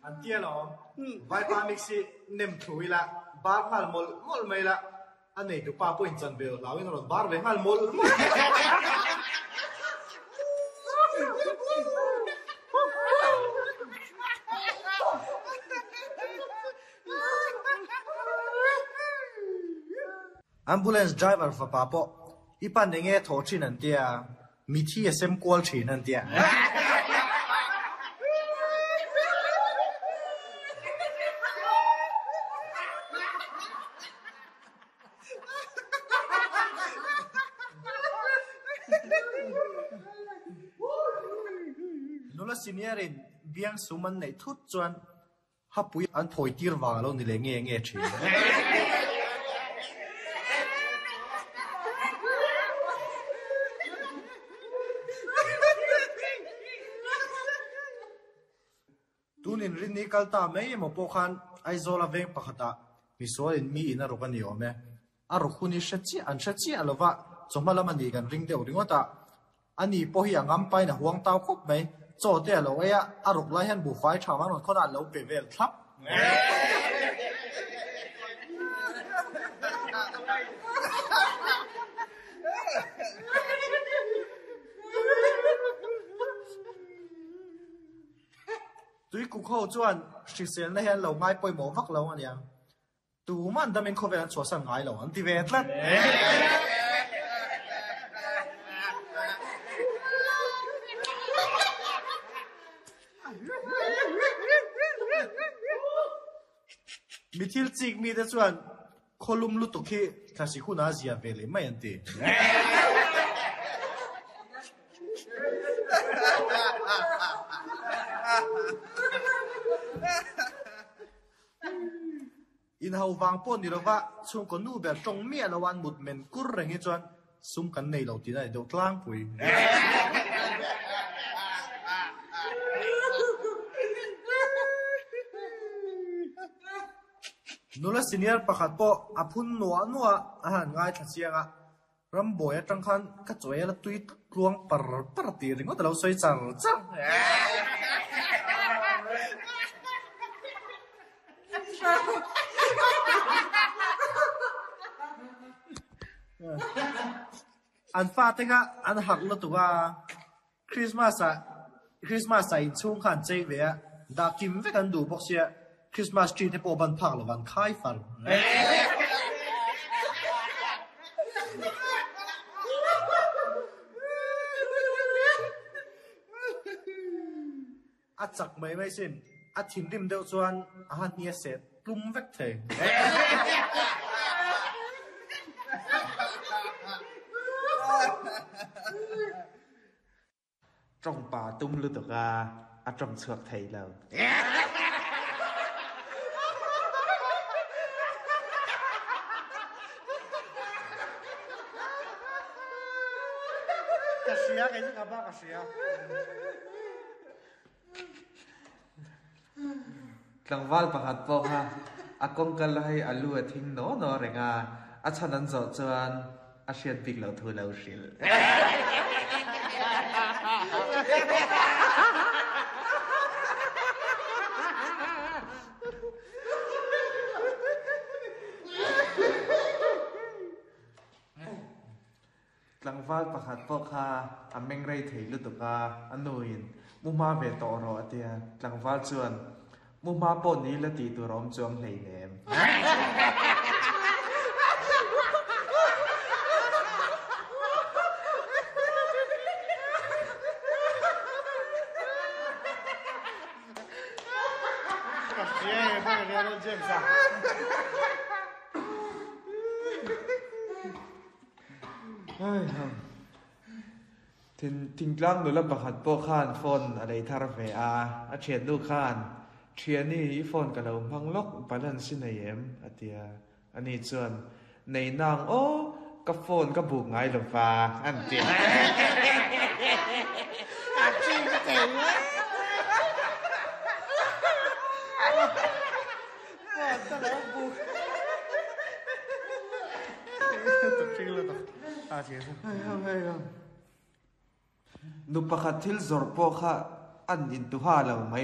อันเตี้ยหรอไวปามิกซี่เนมถุยละบาร์ฮัลมอลไม่ละอันนี้ดูป้าพูดจันเบลเราอินรถบาร์เวฮัลมอลambulance driver ฟ้าป้าปออีปันยังไงโทรชินันเตียมีที่เซมกอลชินันเตียนู่นละซีเนียรินเบียงสุมันในทุกจวนฮับปุยอันพอยตีร์วาลนี่เลยเงี้ยเงี้ยชีตูนินรินนี่กัลตาไม่มาพกขันไอโซลาเวงปะขตามีส่วนมีอินารุกันอยู่ไหมอารุคุณนี่ชัดจีอันชัดจีอันละวะสมมาละมันดีกันริงเดียวริงว่าตาอันนี้พอเฮียงำไปนะห่วงเต้าคบไหมโจเดียเราไอ้อารุกไล่หันบุฟไฟชาวมันคนนั้นเราเปเวลครับตัวกูเข้าจวนสิเสียนเลยเห็นเราไม่ปล่อยหมอฟักเราอันยังตัวมันดำเป็นคนเป็นชัวร์สั่งไงเราอันที่เวทละมีที่จิกมีแต่ส่วนคอลุมลุตุกี้คลาสสิคุนาเซียเวลไม่ยันตีอินเฮาวางปนนี่เราว่าช่วงก่อนนู้แบบจงเมียละวันหมดเมนกุรเรงจวนซุ่มกันในเราที่ได้เดือดร้อนปุยนู่นละซีเนียร์ประคัดปออพุนนัวอาหารง่ายทัศเสียงอะรำบอยจังคันก็จ่วยละตุยกลวงปรตีริงว่าแต่เราสวยจังอันฟาติกะอันหักละตัวคริสต์มาสใส่ช่วงขันเจเวียดากิมเวกันดูบอกเสียคริสต์มาสทรีที่ปอบันพักละวันคายฟันอาจักไม่สิ้นอาทิมริมเดียวจวนอาหารเนียเสร็จกลุ่มเวกเทง trong bà tung lưu được à trong sược thầy lầu cái gì cái gì các bác cái gì Lang val pakhat po ha akong kalay alu at hing no renga at sanan zo chuan a hriat bik lo thu lo hril Lang val pakhat po kha ameng rei thei lu tuka anuin muma ve to ro atia lang val chuan muma po ni la ti tu rom chuam nei lemทิ้งกลางดูแลประคัดโปข้านฟอนอะไรทาร์เฟอาเชียนลูกข้านเชียนี่ฟอนกับเราพังล็อกปานันสินเอ็มอาเตียอันนี้ส่วนในนางโอ้กับฟอนกับบุกไงหลงฟ้าอันเตียอาชีพเจ๋งเลยฟอนกับบุกตกชื่อเลยตกอาเชียนนุปขัดทิลซอร์โปค่ะอันอินตุฮาเราไม่